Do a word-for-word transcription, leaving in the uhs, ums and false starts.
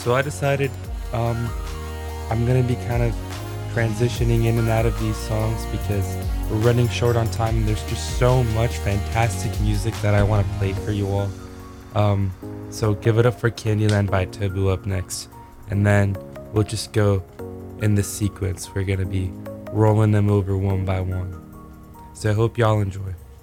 So I decided um, I'm gonna be kind of transitioning in and out of these songs because we're running short on time and there's just so much fantastic music that I want to play for you all. Um, so give it up for Candyland by Taboo up next, and then we'll just go in this sequence. We're gonna be rolling them over one by one. So I hope y'all enjoy.